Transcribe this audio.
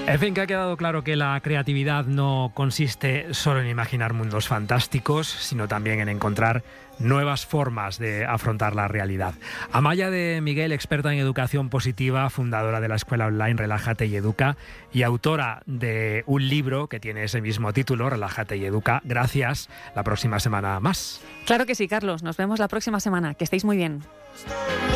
En fin, que ha quedado claro que la creatividad no consiste solo en imaginar mundos fantásticos, sino también en encontrar nuevas formas de afrontar la realidad. Amaya de Miguel, experta en educación positiva, fundadora de la escuela online Relájate y Educa y autora de un libro que tiene ese mismo título, Relájate y Educa. Gracias. La próxima semana más. Claro que sí, Carlos. Nos vemos la próxima semana. Que estéis muy bien.